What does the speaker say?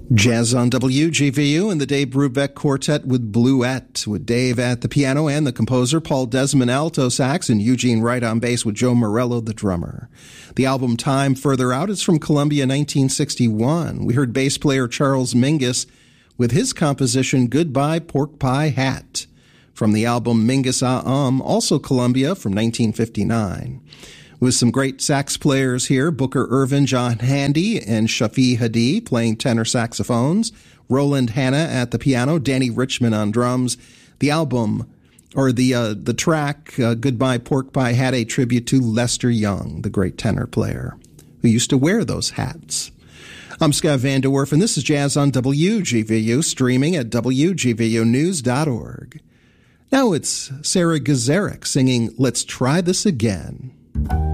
Jazz on WGVU and the Dave Brubeck Quartet with Bluette, with Dave at the piano and the composer, Paul Desmond alto sax, and Eugene Wright on bass with Joe Morello, the drummer. The album Time Further Out is from Columbia 1961. We heard bass player Charles Mingus with his composition Goodbye Pork Pie Hat from the album Mingus also Columbia from 1959. With some great sax players here, Booker Ervin, John Handy, and Shafi Hadi playing tenor saxophones, Roland Hanna at the piano, Danny Richmond on drums. The album, or the track, Goodbye Pork Pie, had a tribute to Lester Young, the great tenor player, who used to wear those hats. I'm Scott Van Der Werf, and this is Jazz on WGVU, streaming at WGVUnews.org. Now it's Sarah Gazarek singing Let's Try This Again.